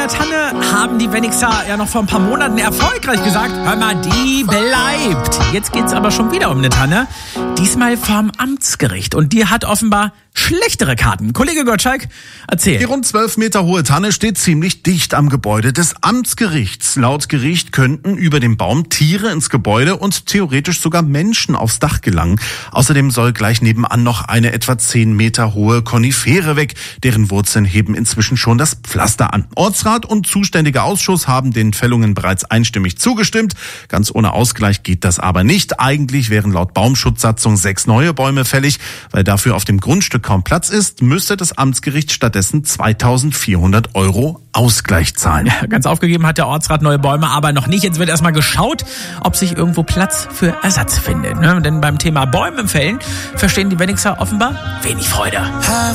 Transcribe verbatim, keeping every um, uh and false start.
der Tanne haben die Wennigser ja noch vor ein paar Monaten erfolgreich gesagt, hör mal, die bleibt. Jetzt geht's aber schon wieder um eine Tanne. Diesmal vom Amtsgericht. Und die hat offenbar schlechtere Karten. Kollege Gottschalk, erzähl. Die rund zwölf Meter hohe Tanne steht ziemlich dicht am Gebäude des Amtsgerichts. Laut Gericht könnten über den Baum Tiere ins Gebäude und theoretisch sogar Menschen aufs Dach gelangen. Außerdem soll gleich nebenan noch eine etwa zehn Meter hohe Konifere weg. Deren Wurzeln heben inzwischen schon das Pflaster an. Ortsrat und zuständiger Ausschuss haben den Fällungen bereits einstimmig zugestimmt. Ganz ohne Ausgleich geht das aber nicht. Eigentlich wären laut Baumschutzsatzung sechs neue Bäume fällig. Weil dafür auf dem Grundstück kaum Platz ist, müsste das Amtsgericht stattdessen zweitausendvierhundert Euro Ausgleich zahlen. Ja, ganz aufgegeben hat der Ortsrat neue Bäume aber noch nicht. Jetzt wird erstmal geschaut, ob sich irgendwo Platz für Ersatz findet. Ne? Denn beim Thema Bäume fällen verstehen die Wennigser offenbar wenig Freude.